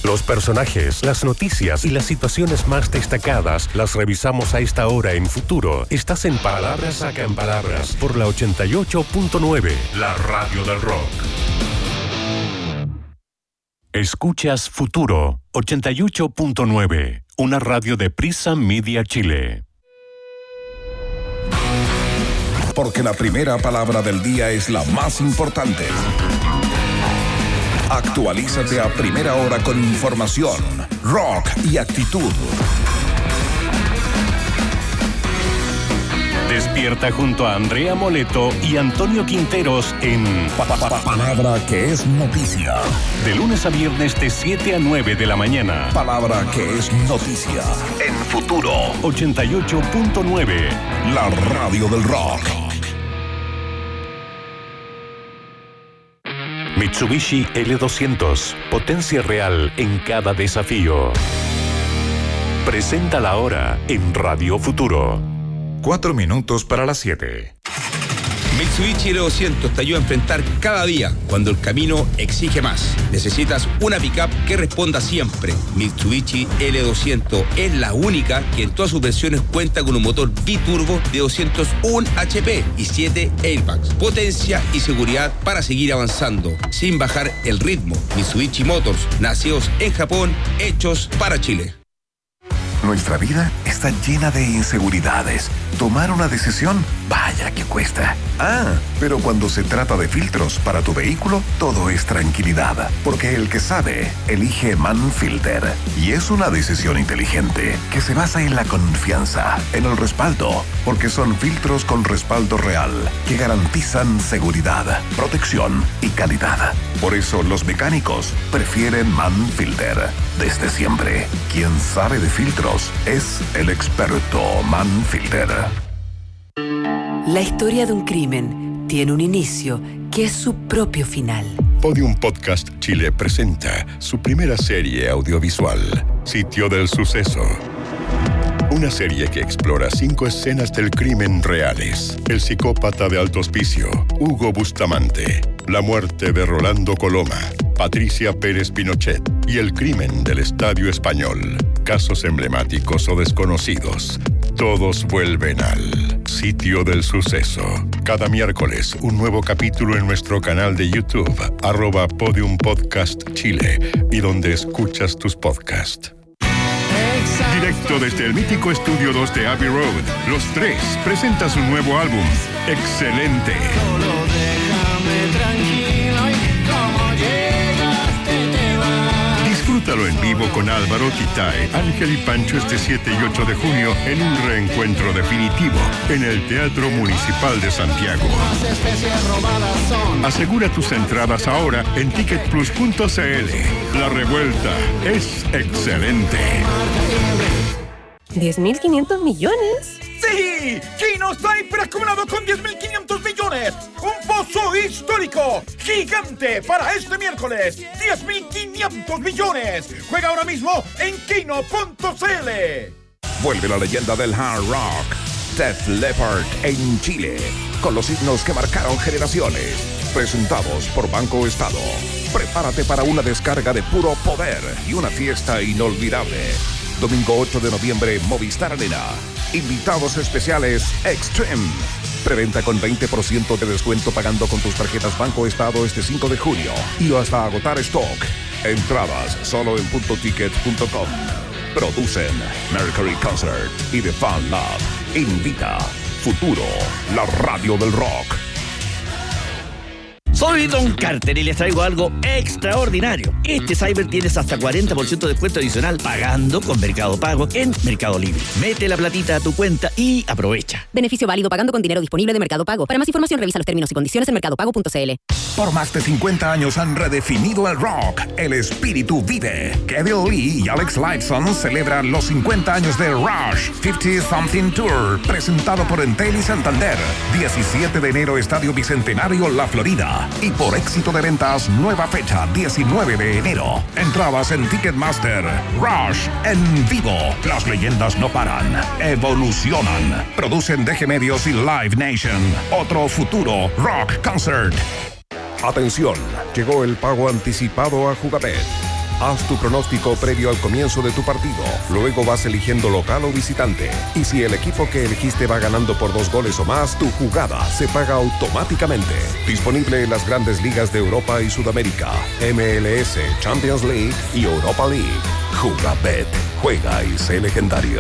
Los personajes, las noticias y las situaciones más destacadas las revisamos a esta hora en Futuro. Estás en Palabras Sacan Palabras por la 88.9, la radio del rock. Escuchas Futuro 88.9, una radio de Prisa Media Chile. Porque la primera palabra del día es la más importante. Actualízate a primera hora con información, rock y actitud. Despierta junto a Andrea Moleto y Antonio Quinteros en Palabra que es noticia. De lunes a viernes de 7 a 9 de la mañana. Palabra que es noticia. En Futuro 88.9, la radio del rock. Mitsubishi L200, potencia real en cada desafío. Presenta la hora en Radio Futuro. 4 minutos para las 7. Mitsubishi L200 te ayuda a enfrentar cada día cuando el camino exige más. Necesitas una pickup que responda siempre. Mitsubishi L200 es la única que en todas sus versiones cuenta con un motor biturbo de 201 HP y 7 airbags. Potencia y seguridad para seguir avanzando sin bajar el ritmo. Mitsubishi Motors, nacidos en Japón, hechos para Chile. Nuestra vida está llena de inseguridades. Tomar una decisión, vaya que cuesta. Pero cuando se trata de filtros para tu vehículo, todo es tranquilidad. Porque el que sabe, elige Manfilter. Y es una decisión inteligente que se basa en la confianza, en el respaldo. Porque son filtros con respaldo real que garantizan seguridad, protección y calidad. Por eso los mecánicos prefieren Manfilter. Desde siempre, quien sabe de filtros es el experto Manfilter. La historia de un crimen tiene un inicio que es su propio final. Podium Podcast Chile presenta su primera serie audiovisual, Sitio del Suceso. Una serie que explora 5 escenas del crimen reales. El psicópata de alto hospicio, Hugo Bustamante. La muerte de Rolando Coloma, Patricia Pérez Pinochet. Y el crimen del Estadio Español. Casos emblemáticos o desconocidos. Todos vuelven al Sitio del Suceso. Cada miércoles, un nuevo capítulo en nuestro canal de YouTube, @Podium Podcast Chile, y donde escuchas tus podcasts. Directo desde el mítico Estudio 2 de Abbey Road, Los Tres presenta su nuevo álbum, Excelente. Solo déjame tranquilo y como llegaste te vas. Disfrútalo en vivo con Álvaro, Titae, Ángel y Pancho este 7 y 8 de junio en un reencuentro definitivo en el Teatro Municipal de Santiago. Las especies robadas son. Asegura tus entradas ahora en ticketplus.cl. La revuelta es excelente. 10.500 millones. ¡Sí! Kino está hiperacumulado con 10.500 millones. Un pozo histórico, gigante para este miércoles. 10.500 millones. Juega ahora mismo en kino.cl. Vuelve la leyenda del hard rock, Def Leppard en Chile, con los himnos que marcaron generaciones. Presentados por Banco Estado. Prepárate para una descarga de puro poder y una fiesta inolvidable. Domingo 8 de noviembre, Movistar Arena. Invitados especiales Extreme. Preventa con 20% de descuento pagando con tus tarjetas Banco Estado este 5 de junio y hasta agotar stock. Entradas solo en puntoticket.com. Producen Mercury Concert y The Fan Lab. Invita Futuro, la radio del rock. Soy Don Carter y les traigo algo extraordinario. Este Cyber tienes hasta 40% de descuento adicional pagando con Mercado Pago en Mercado Libre. Mete la platita a tu cuenta y aprovecha. Beneficio válido pagando con dinero disponible de Mercado Pago. Para más información revisa los términos y condiciones en mercadopago.cl. Por más de 50 años han redefinido el rock. El espíritu vive. Kevin Lee y Alex Lifeson celebran los 50 años de Rush 50 Something Tour, presentado por Entel y Santander. 17 de enero, Estadio Bicentenario, La Florida. Y por éxito de ventas, nueva fecha, 19 de enero. Entradas en Ticketmaster. Rush en vivo. Las leyendas no paran, evolucionan. Producen DG Medios y Live Nation. Otro futuro rock concert. Atención, llegó el pago anticipado a Jugabet. Haz tu pronóstico previo al comienzo de tu partido. Luego vas eligiendo local o visitante. Y si el equipo que elegiste va ganando por 2 goles o más, tu jugada se paga automáticamente. Disponible en las grandes ligas de Europa y Sudamérica, MLS, Champions League y Europa League. Jugabet. Juega y sé legendario.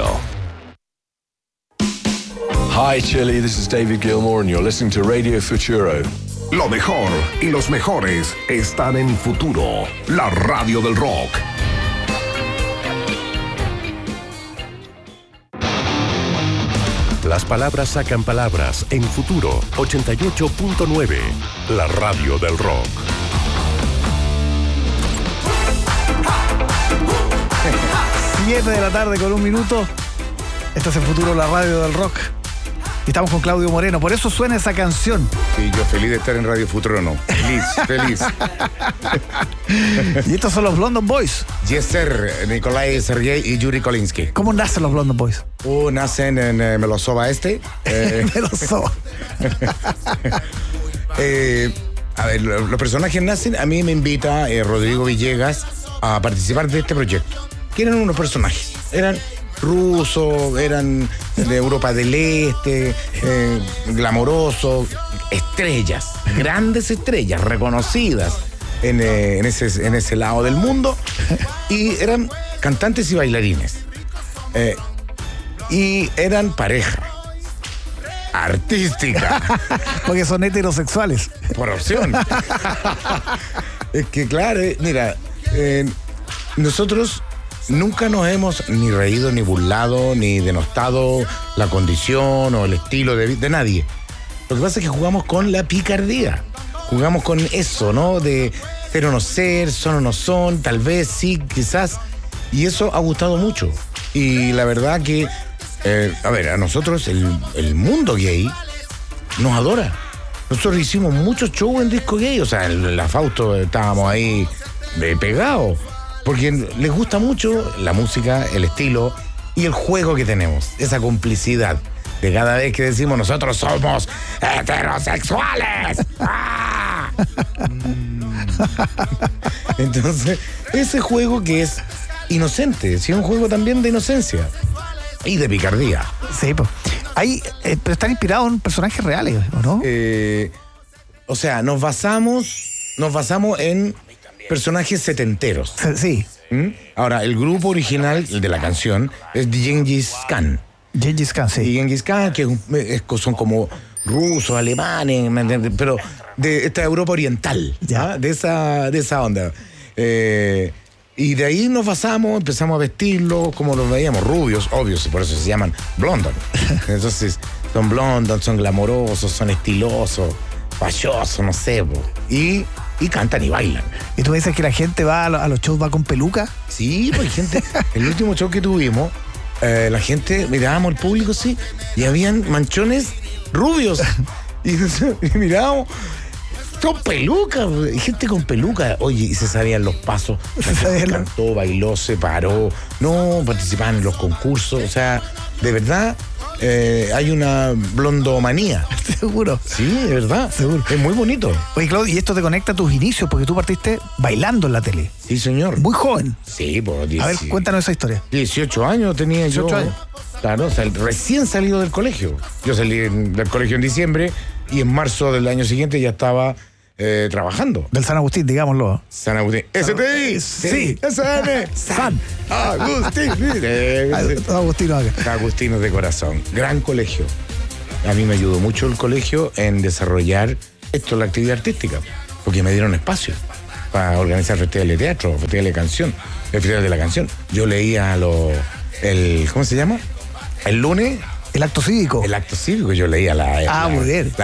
Hi Chile, this is David Gilmour and you're listening to Radio Futuro. Lo mejor y los mejores están en Futuro, la radio del rock. Las palabras sacan palabras en Futuro 88.9, la radio del rock. 7 de la tarde con 1 minuto. Estás en Futuro, la radio del rock. Y estamos con Claudio Moreno, por eso suena esa canción. Sí, yo feliz de estar en Radio Futuro, no. Feliz. Y estos son los London Boys. Yes, sir. Nikolai Sergei y Yuri Kolinsky. ¿Cómo nacen los London Boys? Nacen en Melosova Este. Melosova. A ver, los personajes nacen, a mí me invita Rodrigo Villegas a participar de este proyecto. Que eran unos personajes, eran rusos, eran de Europa del Este, glamorosos, estrellas, grandes estrellas, reconocidas en ese lado del mundo, y eran cantantes y bailarines. Y eran pareja artística. Porque son heterosexuales. Por opción. Es que claro, mira, nosotros nunca nos hemos ni reído, ni burlado, ni denostado la condición o el estilo de nadie. Lo que pasa es que jugamos con la picardía. Jugamos con eso, ¿no? De ser o no ser, son o no son, tal vez sí, quizás. Y eso ha gustado mucho. Y la verdad que, a nosotros el mundo gay nos adora. Nosotros hicimos muchos shows en disco gay. O sea, en la Fausto estábamos ahí pegados. Porque les gusta mucho la música, el estilo y el juego que tenemos. Esa complicidad de cada vez que decimos nosotros somos heterosexuales. ¡Ah! Entonces, ese juego que es inocente, sí, es un juego también de inocencia y de picardía. Sí, pues. Pero están inspirados en personajes reales, ¿o no? O sea, nos basamos en personajes setenteros. Sí. Ahora, el grupo original de la canción es Gengis Khan. Gengis Khan, sí. Y Gengis Khan, que son como rusos, alemanes, pero de esta Europa oriental, ¿ya? De esa onda. Y de ahí nos basamos, empezamos a vestirlos como los veíamos, rubios, obvios, y por eso se llaman Blondon. Entonces, son Blondon, son glamorosos, son estilosos, payosos, no sé, y cantan y bailan. ¿Y tú me dices que la gente va a los shows, va con peluca? Sí, pues gente, el último show que tuvimos, la gente, mirábamos el público, sí, y habían manchones rubios. Y mirábamos, con peluca, gente con peluca. Oye, y se sabían los pasos. La gente cantó, bailó, se paró. No, participaban en los concursos. O sea, de verdad, hay una blondomanía. Seguro. Sí, de verdad. Seguro. Es muy bonito. Oye, Claudio, y esto te conecta a tus inicios, porque tú partiste bailando en la tele. Sí, señor. Muy joven. Sí, por 10. A ver, cuéntanos esa historia. 18 años tenía 18 yo. años. Claro, o sea, recién salido del colegio. Yo salí del colegio en diciembre y en marzo del año siguiente ya estaba trabajando. Del San Agustín, digámoslo. San Agustín. STI. Sí. SN. San Agustín. Agustinos de corazón. Gran colegio. A mí me ayudó mucho el colegio en desarrollar la actividad artística, porque me dieron espacio para organizar festivales de teatro, festivales de canción, festivales de la canción. Yo leía ¿cómo se llama? El lunes. El acto cívico. El acto cívico, yo leía muy bien.